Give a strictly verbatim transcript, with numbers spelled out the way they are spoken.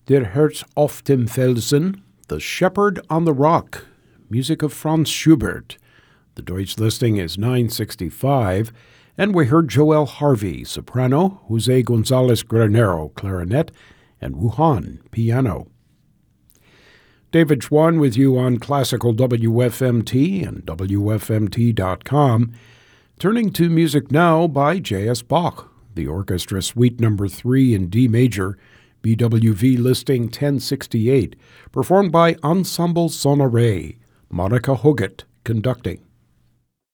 Der Herz auf dem Felsen, The Shepherd on the Rock, music of Franz Schubert. The Deutsch listing is nine sixty-five, and we heard Joel Harvey, soprano, Jose Gonzalez Granero, clarinet, and Wu Han, piano. David Schwann with you on Classical W F M T and W F M T dot com. Turning to music now by J S. Bach, the Orchestra Suite Number three in D major, B W V listing ten sixty-eight, performed by Ensemble Sonore, Monica Hoggett conducting.